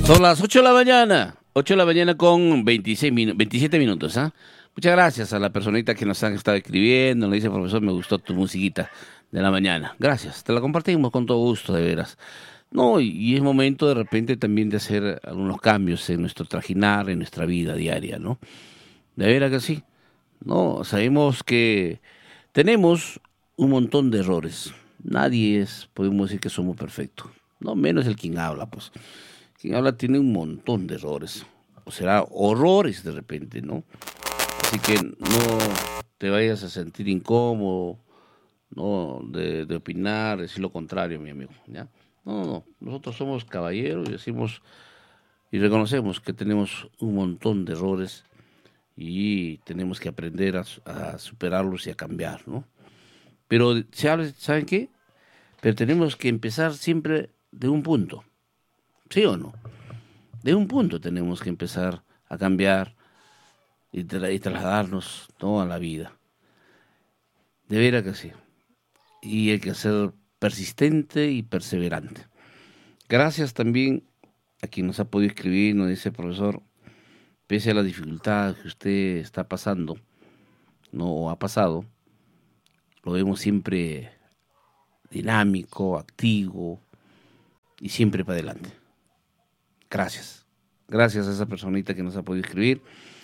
Son las 8 de la mañana, 8 de la mañana con 27 minutos. Muchas gracias a la personita que nos han estado escribiendo. Le dice, profesor, me gustó tu musiquita de la mañana. Gracias, te la compartimos con todo gusto, de veras. No, y es momento de repente también de hacer algunos cambios en nuestro trajinar, en nuestra vida diaria, ¿no? De veras que sí. No, sabemos que tenemos un montón de errores. Nadie es, podemos decir que somos perfectos. No menos el quien habla, pues. Quien habla tiene un montón de errores. O será horrores de repente, ¿no? Así que no te vayas a sentir incómodo, ¿no? De opinar, decir lo contrario, mi amigo, ¿ya? No. Nosotros somos caballeros y decimos y reconocemos que tenemos un montón de errores y tenemos que aprender a superarlos y a cambiar, ¿no? Pero, ¿saben qué? Pero tenemos que empezar siempre de un punto, ¿sí o no? De un punto tenemos que empezar a cambiar y trasladarnos, ¿no?, a la vida. De veras que sí. Y hay que ser persistente y perseverante. Gracias también a quien nos ha podido escribir, nos dice, profesor, pese a la dificultad que usted está pasando, ¿no?, o ha pasado, lo vemos siempre dinámico, activo y siempre para adelante. Gracias. Gracias a esa personita que nos ha podido escribir.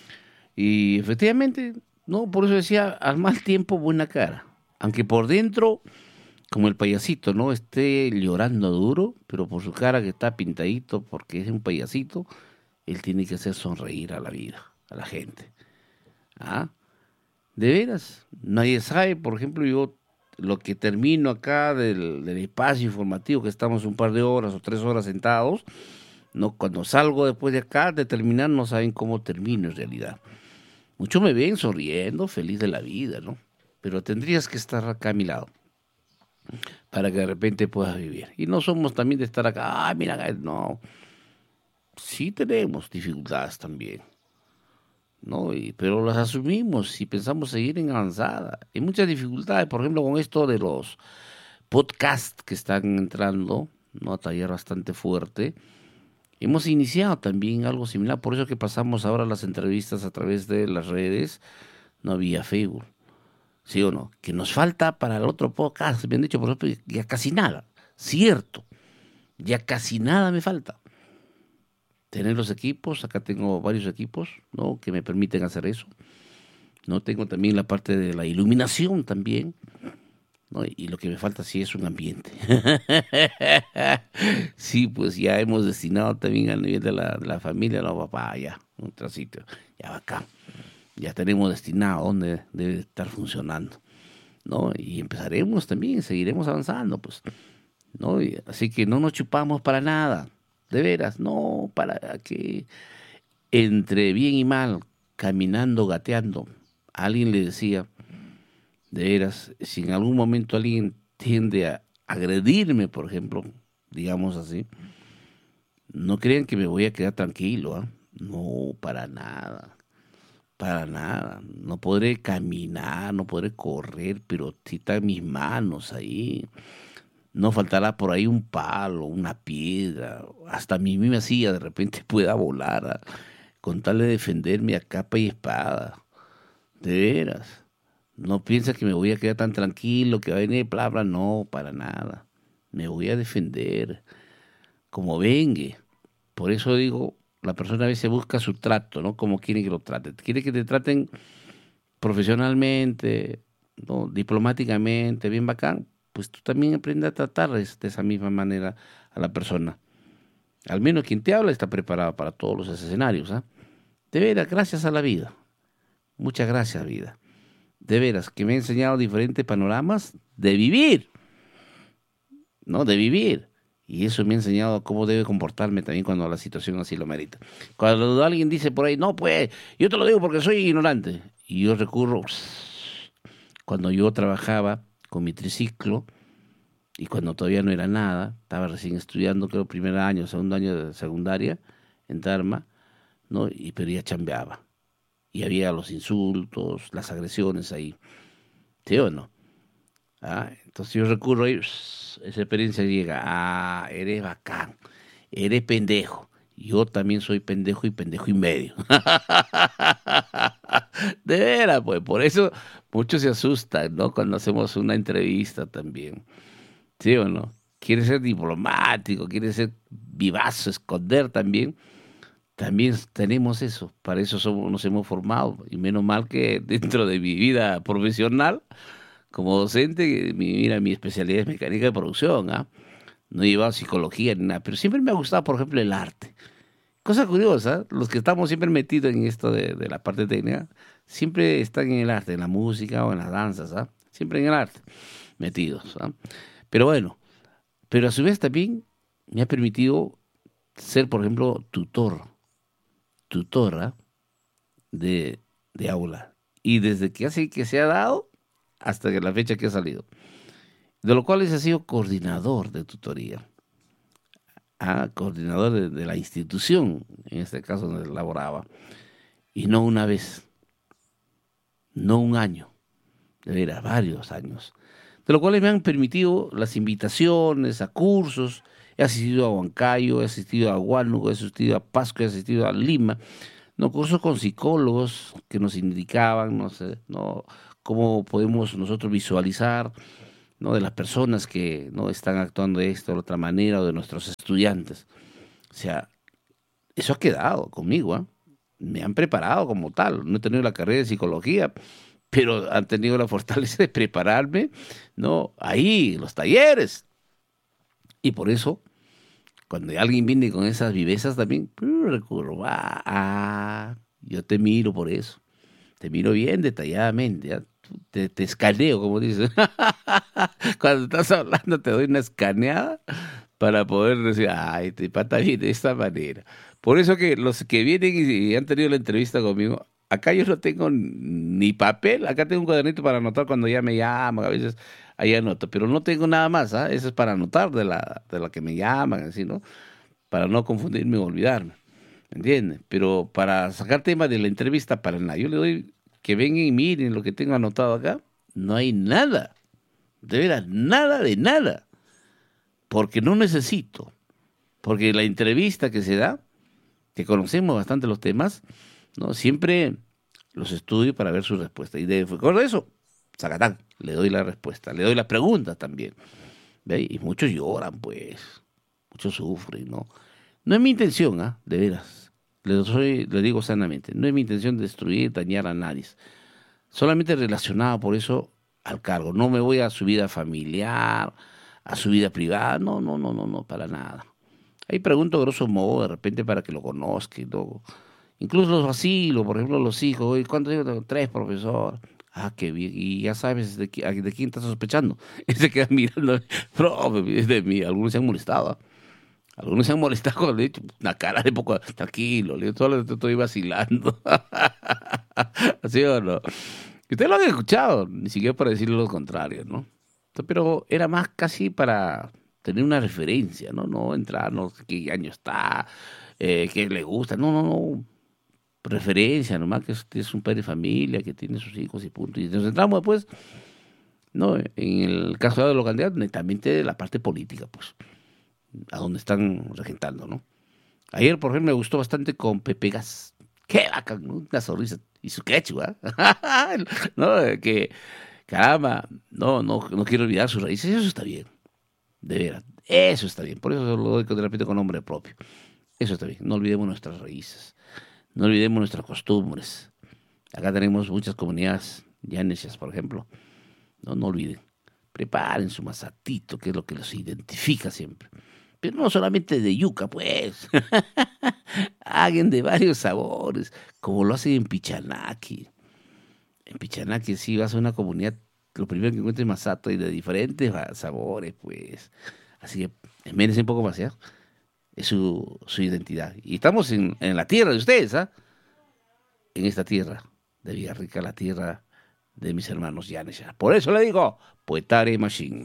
Y efectivamente, no, por eso decía, al mal tiempo buena cara. Aunque por dentro, como el payasito, ¿no?, esté llorando duro, pero por su cara que está pintadito, porque es un payasito, él tiene que hacer sonreír a la vida, a la gente. ¿Ah? De veras, nadie sabe, por ejemplo, yo lo que termino acá del espacio informativo, que estamos un par de horas o 3 horas sentados, no, cuando salgo después de acá, de terminar, no saben cómo termino en realidad. Muchos me ven sonriendo, feliz de la vida, ¿no? Pero tendrías que estar acá a mi lado para que de repente puedas vivir. Y no somos también de estar acá, mira, no. Sí tenemos dificultades también, ¿no? Pero las asumimos y pensamos seguir en avanzada. Hay muchas dificultades, por ejemplo, con esto de los podcasts que están entrando, ¿no?, a tallar bastante fuerte. Hemos iniciado también algo similar, por eso que pasamos ahora las entrevistas a través de las redes, no había Facebook, ¿sí o no? Que nos falta para el otro podcast, me han dicho, por ejemplo, ya casi nada, cierto, ya casi nada me falta. Tener los equipos, acá tengo varios equipos, ¿no?, que me permiten hacer eso. No tengo también la parte de la iluminación también, ¿no? Y lo que me falta sí es un ambiente. Sí, pues ya hemos destinado también al nivel de la familia, los papás, ya, otro sitio, ya acá. Ya tenemos destinado dónde debe estar funcionando, ¿no? Y empezaremos también, seguiremos avanzando, pues, ¿no? Así que no nos chupamos para nada, de veras, no, para que entre bien y mal, caminando, gateando, alguien le decía, de veras, si en algún momento alguien tiende a agredirme, por ejemplo, digamos así, no crean que me voy a quedar tranquilo, ¿ah? No, para nada, para nada. No podré caminar, no podré correr, pero sí están mis manos ahí. No faltará por ahí un palo, una piedra, hasta mi misma silla de repente pueda volar, ¿ah?, con tal de defenderme a capa y espada. De veras. No piensa que me voy a quedar tan tranquilo, que va a venir bla, bla, no, para nada. Me voy a defender, como vengue. Por eso digo, la persona a veces busca su trato, ¿no? Como quiere que lo traten. Quiere que te traten profesionalmente, ¿no?, diplomáticamente, bien bacán. Pues tú también aprende a tratar de esa misma manera a la persona. Al menos quien te habla está preparado para todos los escenarios, ¿ah? De veras, gracias a la vida. Muchas gracias, vida. De veras, que me ha enseñado diferentes panoramas de vivir, ¿no? De vivir. Y eso me ha enseñado cómo debe comportarme también cuando la situación así lo merita. Cuando alguien dice por ahí, no, pues, yo te lo digo porque soy ignorante. Y yo recurro, cuando yo trabajaba con mi triciclo, y cuando todavía no era nada, estaba recién estudiando, creo, primer año, segundo año de secundaria, en Tarma, ¿no? Pero ya chambeaba. Y había los insultos, las agresiones ahí. ¿Sí o no? Entonces yo recurro ahí, esa experiencia llega, eres bacán, eres pendejo, Yo también soy pendejo y pendejo y medio. De veras, pues, por eso muchos se asustan, ¿no? Cuando hacemos una entrevista también. ¿Sí o no? Quiere ser diplomático, quiere ser vivazo, esconder también. También tenemos eso, para eso somos, nos hemos formado. Y menos mal que dentro de mi vida profesional, como docente, mira, mi especialidad es mecánica de producción, ¿ah? No he llevado psicología ni nada, pero siempre me ha gustado, por ejemplo, el arte. Cosa curiosa, los que estamos siempre metidos en esto de la parte técnica, siempre están en el arte, en la música o en las danzas, ¿ah? Siempre en el arte, metidos, ¿ah? Pero bueno, pero a su vez también me ha permitido ser, por ejemplo, tutora de aula. Y desde que así que se ha dado hasta que la fecha que ha salido. De lo cual he sido coordinador de tutoría. Coordinador de la institución, en este caso donde laboraba. Y no una vez, no un año, de veras, varios años. De lo cual me han permitido las invitaciones a cursos. He asistido a Huancayo, he asistido a Huánuco, he asistido a Pasco, he asistido a Lima. No, cursos con psicólogos que nos indicaban, no sé, no, cómo podemos nosotros visualizar, ¿no? De las personas que no están actuando de esta o de otra manera, o de nuestros estudiantes. O sea, eso ha quedado conmigo, ¿ah? Me han preparado como tal. No he tenido la carrera de psicología, pero han tenido la fortaleza de prepararme, ¿no? Ahí, los talleres. Y por eso, cuando alguien viene con esas vivezas también, recurro, yo te miro por eso. Te miro bien detalladamente, ¿ya? Te escaneo, como dices. Cuando estás hablando te doy una escaneada para poder decir, ay, te pata bien de esta manera. Por eso que los que vienen y han tenido la entrevista conmigo, acá yo no tengo ni papel, acá tengo un cuadernito para anotar cuando ya me llaman, a veces ahí anoto, pero no tengo nada más, ¿ah? Eso es para anotar de la que me llaman, así, ¿no? Para no confundirme o olvidarme, ¿me entiendes? Pero para sacar tema de la entrevista para nada, yo le doy que vengan y miren lo que tengo anotado acá, no hay nada, de veras, nada de nada, porque no necesito, porque la entrevista que se da, que conocemos bastante los temas, ¿no? Siempre los estudio para ver su respuesta. Y de acuerdo a eso, sacatán, le doy la respuesta, le doy las preguntas también. ¿Ve? Y muchos lloran, pues, muchos sufren, ¿no? No es mi intención, de veras. Le digo sanamente, no es mi intención destruir, dañar a nadie. Solamente relacionado por eso al cargo. No me voy a su vida familiar, a su vida privada. No, no, no, no, no, para nada. Ahí pregunto grosso modo, de repente para que lo conozcan, ¿no? Incluso los vacilos, por ejemplo, los hijos. Oye, ¿cuántos hijos tengo? 3, profesor. Qué bien. Y ya sabes de quién estás sospechando. Y se queda mirando, profe, es de mí. Algunos se han molestado. Algunos se han molestado cuando le he dicho una cara de poco tranquilo. Le digo, solo te estoy vacilando. ¿Así o no? Y ustedes lo han escuchado, ni siquiera para decirle lo contrario, ¿no? Pero era más casi para tener una referencia, ¿no? No entrarnos, qué año está, qué le gusta. No, no, no. Referencia, nomás que es un padre de familia, que tiene sus hijos y punto. Y nos centramos después, ¿no? En el caso de los candidatos, netamente de la parte política, pues, a donde están regentando, ¿no? Ayer, por ejemplo, me gustó bastante con Pepe Gas. ¡Qué bacán! ¿No? Una sonrisa. Y su quechua. ¿No? Que, caramba, no quiero olvidar sus raíces. Eso está bien. De veras. Eso está bien. Por eso lo doy, te repito, con nombre propio. Eso está bien. No olvidemos nuestras raíces. No olvidemos nuestras costumbres. Acá tenemos muchas comunidades llanesias, por ejemplo. No olviden. Preparen su masatito, que es lo que los identifica siempre. Pero no solamente de yuca, pues. Hagan de varios sabores, como lo hacen en Pichanaki. En Pichanaki, sí, vas a una comunidad, lo primero que encuentres es masato y de diferentes sabores, pues. Así que esmérense un poco más, ¿ya? Es su identidad. Y estamos en la tierra de ustedes, ¿ah? En esta tierra de Villarrica, la tierra de mis hermanos llanes. Por eso le digo, Poetare Machine.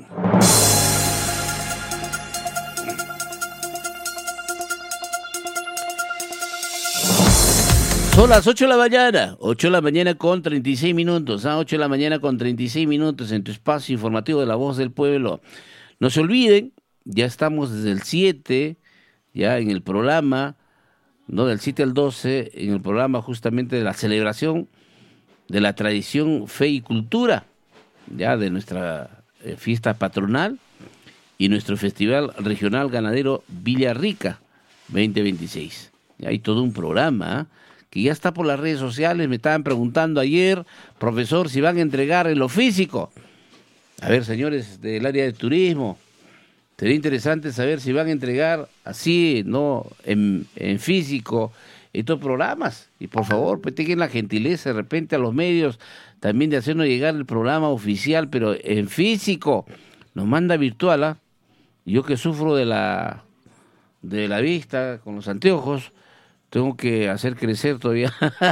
Son las 8 de la mañana, 8 de la mañana con 36 minutos, 8 de la mañana con 36 minutos en tu espacio informativo de La Voz del Pueblo. No se olviden, ya estamos desde el 7, ya en el programa, ¿no? Del 7 al 12, en el programa justamente de la celebración de la tradición, fe y cultura, ya de nuestra fiesta patronal y nuestro Festival Regional Ganadero Villarrica 2026. Hay todo un programa que ya está por las redes sociales. Me estaban preguntando ayer, profesor, si van a entregar en lo físico. A ver, señores del área de turismo, sería interesante saber si van a entregar así, ¿no? En físico, estos programas. Y por favor, pues tengan la gentileza de repente a los medios también de hacernos llegar el programa oficial, pero en físico. Nos manda virtual, ¿ah? Yo que sufro de la vista con los anteojos, tengo que hacer crecer todavía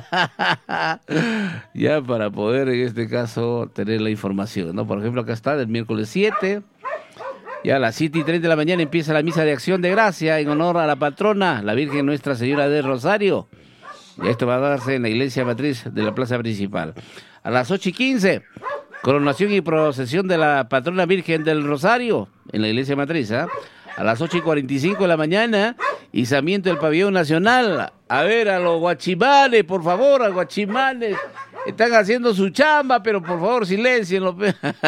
ya para poder en este caso tener la información, ¿no? Por ejemplo, acá está del miércoles 7, ya a las 7:30 de la mañana empieza la misa de acción de gracia en honor a la patrona, la Virgen Nuestra Señora del Rosario. Y esto va a darse en la iglesia matriz de la plaza principal. A las 8:15, coronación y procesión de la patrona Virgen del Rosario en la iglesia matriz, ¿eh? A las 8:45 de la mañana, izamiento del pabellón nacional. A ver, a los guachimanes, por favor, a los guachimanes. Están haciendo su chamba, pero por favor, silencienlo.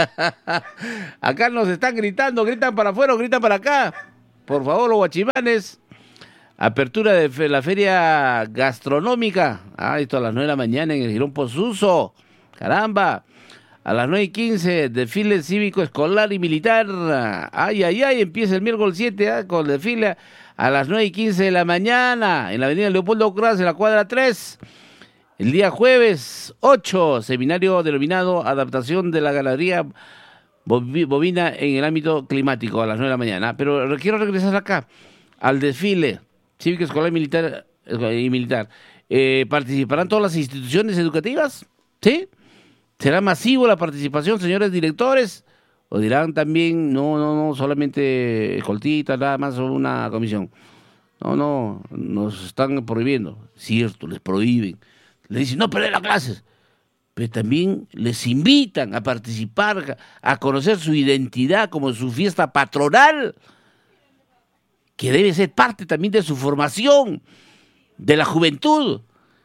Acá nos están gritando, gritan para afuera o gritan para acá. Por favor, los guachimanes. Apertura de la feria gastronómica. Esto a las 9 de la mañana en el Girón Posuso. Caramba. A las 9:15, desfile cívico, escolar y militar. Ay, empieza el miércoles 7 con el desfile a las 9:15 de la mañana en la avenida Leopoldo Cras, en la cuadra 3. El día jueves 8, seminario denominado Adaptación de la ganadería bovina en el ámbito climático a las 9 de la mañana. Pero quiero regresar acá, al desfile cívico, escolar y militar. ¿Participarán todas las instituciones educativas? ¿Sí? ¿Será masivo la participación, señores directores? ¿O dirán también, no, solamente escoltita, nada más, o una comisión? No, nos están prohibiendo. Cierto, les prohíben. Les dicen, no perder las clases. Pero también les invitan a participar, a conocer su identidad como su fiesta patronal, que debe ser parte también de su formación, de la juventud.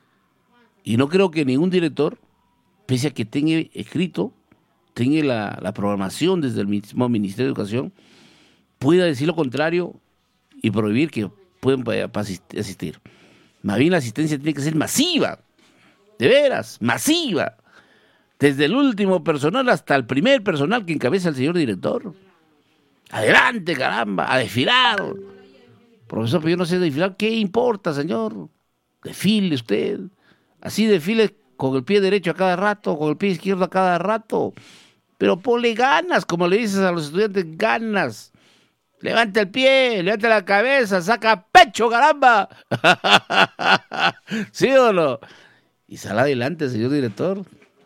Y no creo que ningún director, pese a que tenga escrito, tenga la programación desde el mismo Ministerio de Educación, pueda decir lo contrario y prohibir que puedan asistir. Más bien la asistencia tiene que ser masiva, de veras, masiva, desde el último personal hasta el primer personal que encabeza el señor director. Adelante, caramba, a desfilar. Profesor, pero yo no sé desfilar. ¿Qué importa, señor? Desfile usted. Así desfile con el pie derecho a cada rato, con el pie izquierdo a cada rato. Pero ponle ganas, como le dices a los estudiantes, ganas. Levanta el pie, levanta la cabeza, saca pecho, caramba. ¿Sí o no? Y sale adelante, señor director.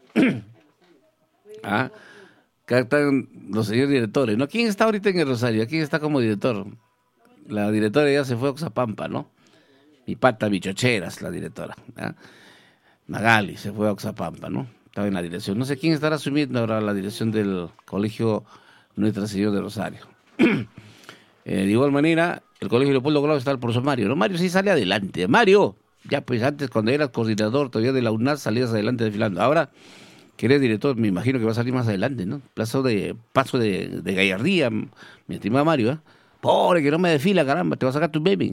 Acá están los señores directores, ¿no? ¿Quién está ahorita en el Rosario? ¿Quién está como director? La directora ya se fue a Oxapampa, ¿no? Mi pata, mi chocheras, la directora. Magali se fue a Oxapampa, ¿no? Estaba en la dirección. No sé quién estará asumiendo ahora la dirección del Colegio Nuestra Señora de Rosario. De igual manera, el Colegio Leopoldo Clau está el profesor Mario, ¿no? Mario sí sale adelante. Mario, ya pues antes cuando eras coordinador todavía de la UNAS salías adelante desfilando. Ahora que eres director, me imagino que va a salir más adelante, ¿no? Paso de gallardía, mi estimado Mario, ¿eh? Pobre, que no me desfila, caramba, te va a sacar tu baby.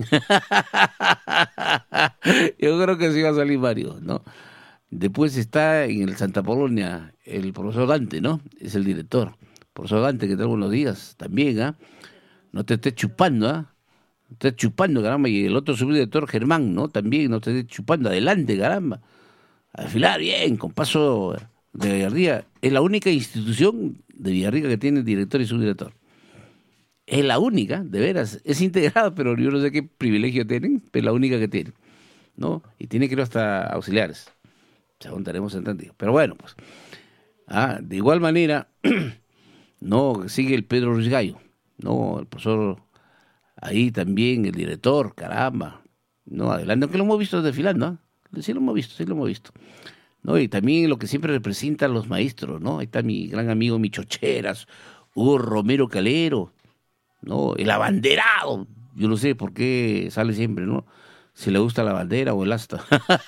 Yo creo que sí va a salir Mario, ¿no? Después está en el Santa Polonia el profesor Dante, ¿no? Es el director. Profesor Dante, que tengo unos días también, ¿ah? No te estés chupando, ¿ah? No te estés chupando, caramba. Y el otro subdirector, Germán, ¿no? También no te estés chupando. Adelante, caramba. A desfilar bien, con paso de gallardía. Es la única institución de Villarrica que tiene director y subdirector. Es la única, de veras. Es integrada, pero yo no sé qué privilegio tienen, pero es la única que tienen, ¿no? Y tiene, creo, hasta auxiliares. Se contaremos en tanto. Pero bueno, pues. De igual manera, no, sigue el Pedro Ruiz Gallo, ¿no? El profesor, ahí también, el director, caramba. No, adelante, aunque lo hemos visto desfilando, ¿eh? Sí lo hemos visto. ¿No? Y también lo que siempre representan los maestros, ¿no? Ahí está mi gran amigo, mi chocheras, Hugo Romero Calero, ¿no? El abanderado, yo no sé por qué sale siempre, ¿no? si le gusta la bandera o el asta.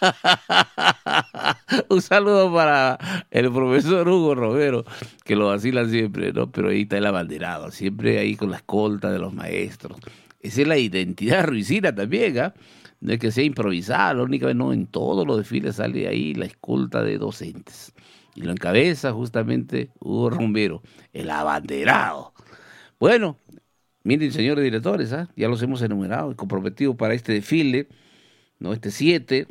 Un saludo para el profesor Hugo Romero, que lo vacilan siempre, ¿no? Pero ahí está el abanderado, siempre ahí con la escolta de los maestros. Esa es la identidad ruicina también, ¿ah? No es que sea improvisada, la única vez no, en todos los desfiles sale ahí la escolta de docentes. Y lo encabeza justamente Hugo Romero, el abanderado. Bueno, miren, señores directores, ¿ah? Ya los hemos enumerado y comprometido para este desfile, ¿no? Este 7,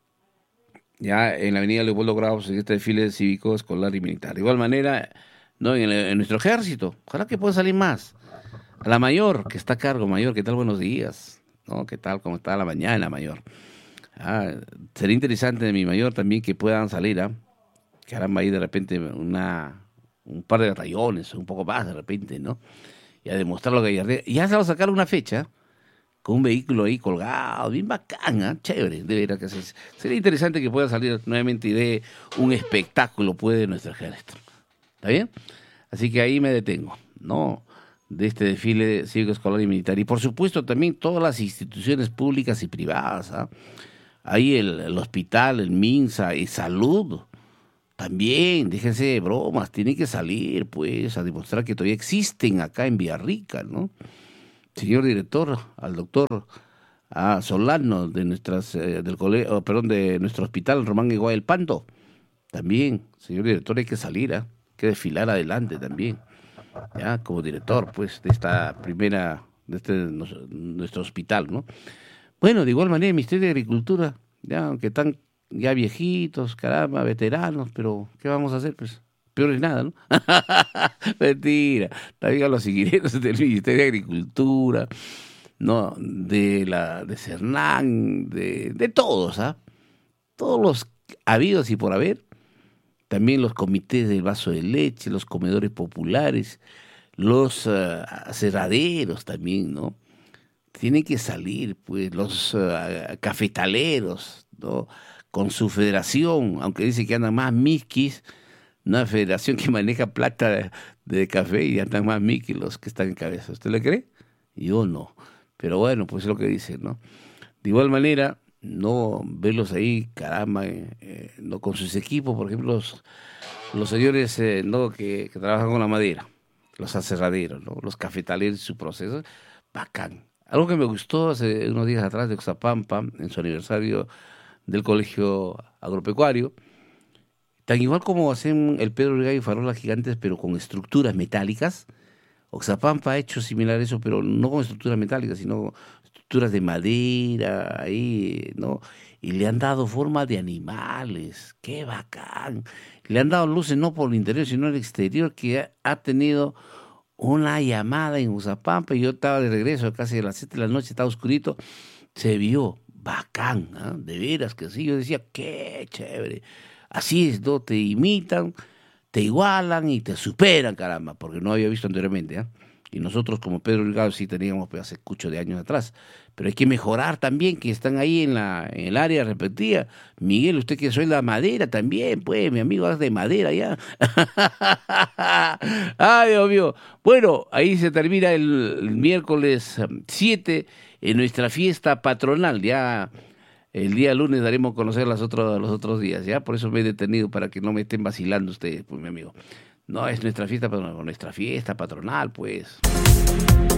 ya en la avenida Leopoldo Graus, en este desfile cívico, escolar y militar. De igual manera, ¿no? En nuestro ejército, ojalá que pueda salir más. A la mayor, que está a cargo, mayor, ¿qué tal? Buenos días, ¿no? ¿Qué tal? ¿Cómo está la mañana, mayor? Sería interesante de mi mayor también que puedan salir, ¿ah? Caramba, ahí de repente un par de rayones, un poco más de repente, ¿no? Y a demostrarlo que ya se va a sacar una fecha con un vehículo ahí colgado, bien bacán, ¿eh? Chévere, de veras que sería interesante que pueda salir nuevamente y dé un espectáculo, puede, de nuestro ejército. ¿Está bien? Así que ahí me detengo, ¿no? De este desfile cívico, escolar y militar. Y por supuesto también todas las instituciones públicas y privadas, ¿eh? Ahí el hospital, el MINSA y salud. También, déjense de bromas, tienen que salir, pues, a demostrar que todavía existen acá en Villarrica, ¿no? Señor director, al doctor Solano de de nuestro hospital Román Iguay El Panto, también, señor director, hay que salir, hay que desfilar adelante también, ya, como director, pues, de esta primera, nuestro hospital, ¿no? Bueno, de igual manera, el Ministerio de Agricultura, ya, aunque están ya viejitos, caramba, veteranos, pero ¿qué vamos a hacer? Pues peor es nada, ¿no? Mentira, también a los ingenieros del Ministerio de Agricultura, ¿no? De Cernán, de todos, ¿ah? Todos los habidos y por haber, también los comités del vaso de leche, los comedores populares, los aserraderos también, ¿no? Tienen que salir, pues, los cafetaleros, ¿no? Con su federación, aunque dice que andan más miquis, una federación que maneja plata de café y andan más miquis los que están en cabeza. ¿Usted le cree? Yo no. Pero bueno, pues es lo que dicen, ¿no? De igual manera, no verlos ahí, caramba, no con sus equipos, por ejemplo, los señores no que trabajan con la madera, los aserraderos, ¿no? Los cafetaleros y su proceso, bacán. Algo que me gustó hace unos días atrás de Oxapampa, en su aniversario del Colegio Agropecuario, tan igual como hacen el Pedro Rigay y Farolas Gigantes, pero con estructuras metálicas. Oxapampa ha hecho similar a eso, pero no con estructuras metálicas, sino estructuras de madera, ahí, ¿no? Y le han dado forma de animales, ¡qué bacán! Le han dado luces no por el interior, sino el exterior, que ha tenido una llamada en Oxapampa, y yo estaba de regreso, casi a las 7 de la noche, estaba oscurito, se vio bacán, ¿eh? De veras que sí, yo decía, qué chévere. Así es, ¿no? Te imitan, te igualan y te superan, caramba, porque no había visto anteriormente, ¿eh? Y nosotros como Pedro Delgado sí teníamos, pues, hace mucho de años atrás, pero hay que mejorar también, que están ahí en el área repetida. Miguel, usted que soy la madera también, pues, mi amigo, es de madera ya. Ay, Dios mío. Bueno, ahí se termina el miércoles 7 en nuestra fiesta patronal. Ya el día lunes daremos a conocer los otros días, ¿ya? Por eso me he detenido, para que no me estén vacilando ustedes, pues, mi amigo. No, es nuestra fiesta patronal, pues.